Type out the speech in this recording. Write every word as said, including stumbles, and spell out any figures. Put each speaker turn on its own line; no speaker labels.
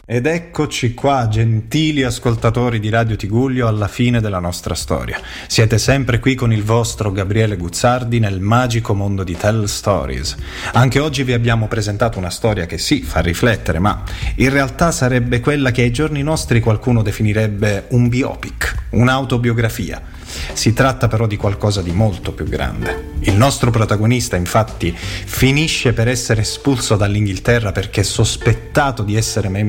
Ed eccoci qua, gentili ascoltatori di Radio Tigullio, alla fine della nostra storia. Siete sempre qui con il vostro Gabriele Guzzardi nel magico mondo di Tell Stories. Anche oggi vi abbiamo presentato una storia che sì, fa riflettere, ma in realtà sarebbe quella che ai giorni nostri qualcuno definirebbe un biopic, un'autobiografia. Si tratta però di qualcosa di molto più grande. Il nostro protagonista, infatti, finisce per essere espulso dall'Inghilterra perché sospettato di essere membro